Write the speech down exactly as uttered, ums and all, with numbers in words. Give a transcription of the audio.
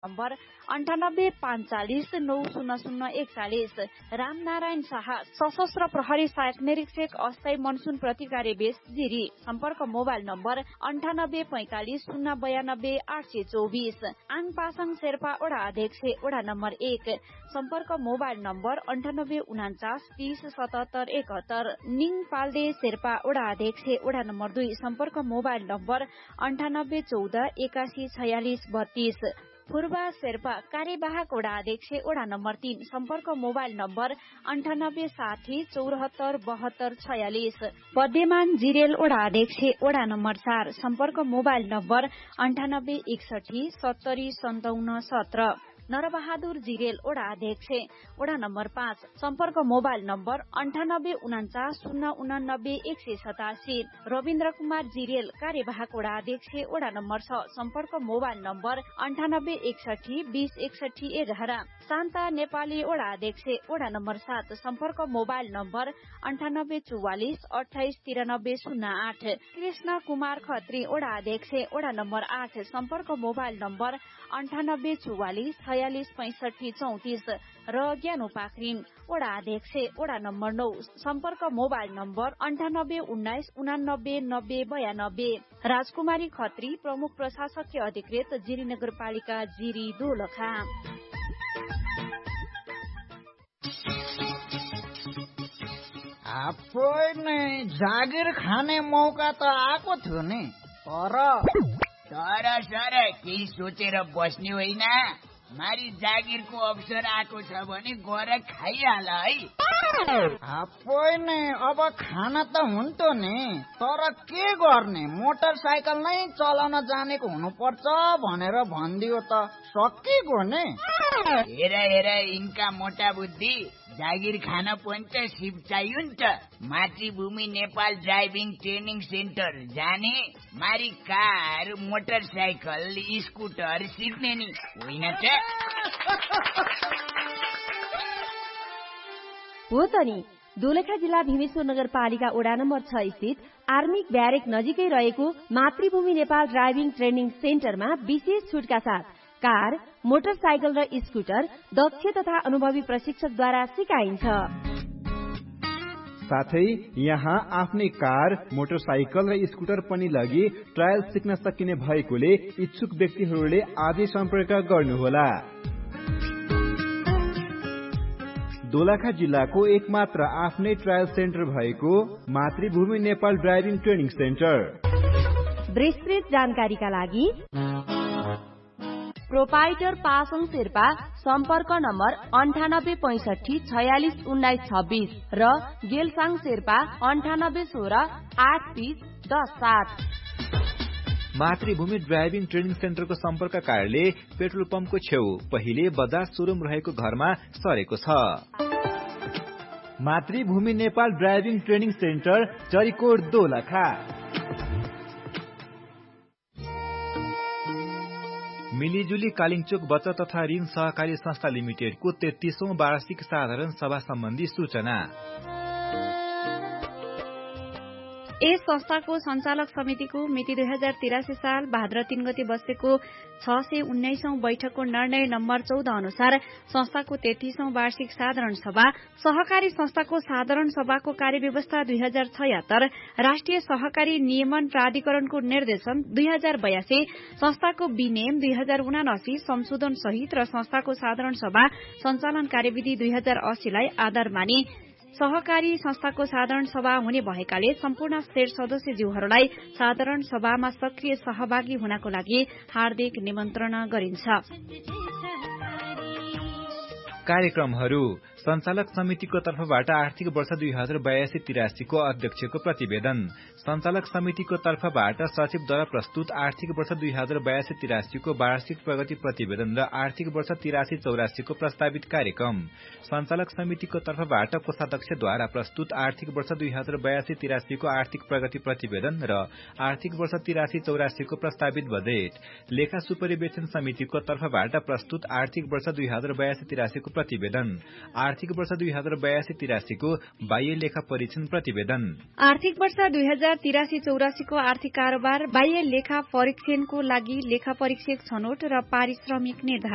Number अन्ठानब्बे पाँचचालिस नौ शून्य शून्य एकचालिस। रामनारायण शाह सशस्त्र प्रहरी सहायक निरीक्षक अस्थायी मनसुन प्रतिकार्य बेस जिरी। सम्पर्क मोबाइल नम्बर अन्ठानब्बे पैंतालिस शून्य बयानब्बे आठ सय चौबिस। आङ पासाङ शेर्पा वडा अध्यक्ष वडा नम्बर एक। सम्पर्क मोबाइल नम्बर अन्ठानब्बे उनाचास तीस सतहत्तर एकहत्तर। निङ पाल्दे शेर्पा वडा अध्यक्ष वडा नम्बर दुई। सम्पर्क मोबाइल नम्बर अन्ठानब्बे चौध एकासी छयालिस बत्तीस। पूर्वा शेर्पा कार्यवाहक वडा अध्यक्ष वडा नम्बर तीन। सम्पर्क मोबाइल नम्बर अन्ठानब्बे साठी चौरात्तर बहत्तर छयालिस। पद्यमान जिरेल वडा अध्यक्ष वडा नम्बर चार। सम्पर्क मोबाइल नम्बर अन्ठानब्बे एकसठी सत्तरी सन्ताउन्न सत्र। नरबहादुर जिरेल वडा अध्यक्ष वडा नम्बर पाँच। सम्पर्क मोबाइल नम्बर अन्ठानब्बे उनाचास शून्य उनानब्बे एक सय सतासी। रविन्द्र कुमार जिरेल कार्यवाहक वडा अध्यक्ष वडा नम्बर छ। सम्पर्क मोबाइल नम्बर अन्ठानब्बे एकसठी बीस एकसठी एघार। शान्ता नेपाली वडा अध्यक्ष वडा नम्बर सात। सम्पर्क मोबाइल नम्बर अन्ठानब्बे चौवालिस अठाइस तिरानब्बे शून्य आठ। कृष्ण कुमार खत्री वडा अध्यक्ष वडा नम्बर आठ। सम्पर्क मोबाइल नम्बर अन्ठानब्बे चौवालिस छयालिस पैंसठी चौतिस। र ज्ञानो पाखरिन वडा अध्यक्ष वडा नम्बर नौ। सम्पर्क मोबाइल नम्बर अन्ठानब्बे उन्नाइस उनानब्बे नब्बे बयानब्बे। राजकुमारी खत्री प्रमुख प्रशासकीय अधिकृत जिरी नगरपालिका जिरी दोलखा। आफै नै जागिर खाने मौका त आएको थियो नि, तर तर सर केही सोचेर बस्ने होइन। मारी जागिरको अवसर आएको छ भने गएर खाइहाल है। आफै नै अब खाना त हुन्थ्यो नि, तर के गर्ने, मोटरसाइकल नै चलाउन जानेको हुनुपर्छ भनेर भनिदियो त सकिगयो नि। हेर हेर यिनका मोटा बुद्धि, जागिर खान पनि त सिप चाहियो नि त। मातृभूमि नेपाल ड्राइभिङ ट्रेनिङ सेन्टर जाने, मारी कार मोटरसाइकल स्कुटर सिक्ने नि होइन त। हो त नि। दोलखा जिल्ला भीमेश्वर नगरपालिका वडा नम्बर छ स्थित आर्मिक ब्यारेक नजिकै रहेको मातृभूमि नेपाल ड्राइभिङ ट्रेनिङ सेन्टरमा विशेष छुटका साथ कार, मोटरसाइकल र स्कुटर दक्ष तथा अनुभवी प्रशिक्षकद्वारा सिकाइन्छ। साथै यहाँ आफ्नै कार, मोटरसाइकल र स्कुटर पनि लगी ट्रायल सिक्न सकिने भएकोले इच्छुक व्यक्तिहरूले आजै सम्पर्क गर्नुहोला। दोलखा जिल्लाको एकमात्र आफ्नै ट्रायल सेन्टर भएको मातृभूमि नेपाल ड्राइभिङ ट्रेनिङ सेन्टर। विस्तृत जानकारीका लागि प्रोपाइटर पासङ शेर्पा सम्पर्क नम्बर अन्ठानब्बे पैंसठी छयालिस उन्नाइस छब्बीस र गेलसाङ शेर्पा अन्ठानब्बे सोह्र आठ तीस दस सात। मातृभूमि ड्राइभिङ ट्रेनिङ सेन्टरको सम्पर्क कार्यालय पेट्रोल पम्पको छेउ पहिले बजाज सोरुम रहेको घरमा सरेको छ। मातृभूमि Nepal driving training centre Charikot Dolakha. मिलिजुली कालिङचोक बचत तथा ऋण सहकारी संस्था लिमिटेडको तेत्तीसौं वार्षिक साधारण सभा सम्बन्धी सूचना। यस संस्थाको संचालक समितिको मिति दुई हजार तिरासी साल भाद्र तीन गते बसेको छ सय उन्नाइसौं बैठकको निर्णय नम्बर चौध अनुसार संस्थाको तेत्तीसौं वार्षिक साधारण सभा, सहकारी संस्थाको साधारण सभाको कार्यव्यवस्था दुई हजार छयत्तर, राष्ट्रिय सहकारी नियमन प्राधिकरणको निर्देशन दुई हजार बयासी, संस्थाको विनियम दुई हजार उनासी संशोधन सहित र संस्थाको साधारण सभा संचालन कार्यविधि दुई हजार अस्सीलाई आधार मानि सहकारी संस्थाको साधारण सभा हुने भएकाले सम्पूर्ण शेर सदस्यज्यूहरूलाई साधारण सभामा सक्रिय सहभागी हुनको लागि हार्दिक निमन्त्रणा गरिन्छ। कार्यक्रमहरू संचालक समितिको तर्फबाट आर्थिक वर्ष दुई हजार बयासी तिरासीको अध्यक्षको प्रतिवेदन, संचालक समितिको तर्फबाट सचिवद्वारा प्रस्तुत आर्थिक वर्ष दुई हजार बयासी तिरासीको वार्षिक प्रगति प्रतिवेदन र आर्थिक वर्ष तिरासी चौरासीको प्रस्तावित कार्यक्रम, संचालक समितिको तर्फबाट कोषाध्यक्षद्वारा प्रस्तुत आर्थिक वर्ष दुई हजार बयासी तिरासीको आर्थिक प्रगति प्रतिवेदन र आर्थिक वर्ष तिरासी चौरासीको प्रस्तावित बजेट, लेखा सुपरिवेक्षण समितिको तर्फबाट प्रस्तुत आर्थिक वर्ष दुई हजार बयासी तिरासीको प्रतिवेदन, आर्थिक वर्ष दुई हजार बयासी तिरासीको बाह्य लेखा परीक्षण प्रतिवेदन, आर्थिक वर्ष दुई हजार तिरासी चौरासीको आर्थिक कारोबार बाह्य लेखा परीक्षणको लागि लेखा परीक्षक छनौट र पारिश्रमिक निर्धारण।